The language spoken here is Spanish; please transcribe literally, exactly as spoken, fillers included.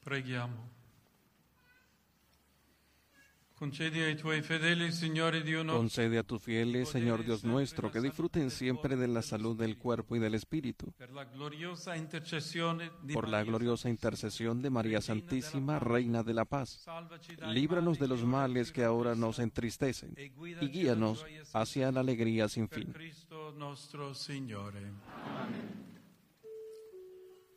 Preghiamo. Concedi ai tuoi fedeli, Signore Dio nostro, Concede a tus fieles, Señor Dios nuestro, que disfruten siempre de la salud del cuerpo y del espíritu, per la gloriosa intercessione di por la Maria gloriosa intercesión de María Santísima, Reina de la Paz. Salvaci dai Líbranos de mali los che ora males ci que ahora ravvisano, nos entristecen e guidaci y guíanos alla gioia senza hacia la alegría sin per fin. Cristo nostro Signore.